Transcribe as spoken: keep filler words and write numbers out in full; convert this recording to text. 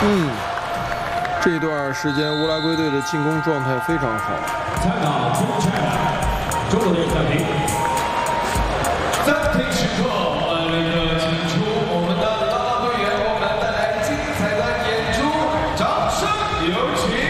嗯，这段时间乌拉圭队的进攻状态非常好。 参考中场，中国队暂停，暂停时刻，那个请出我们的啦啦队员，我们带来精彩的演出，掌声有请。